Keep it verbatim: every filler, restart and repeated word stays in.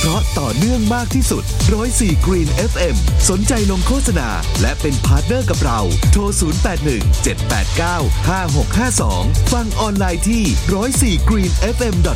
เพราะต่อเนื่องมากที่สุดหนึ่งศูนย์สี่ Green เอฟ เอ็ม สนใจลงโฆษณาและเป็นพาร์ทเนอร์กับเราโทรศูนย์ แปด หนึ่ง เจ็ด แปด เก้า ห้า หก ห้า สองฟังออนไลน์ที่หนึ่งศูนย์สี่ green f m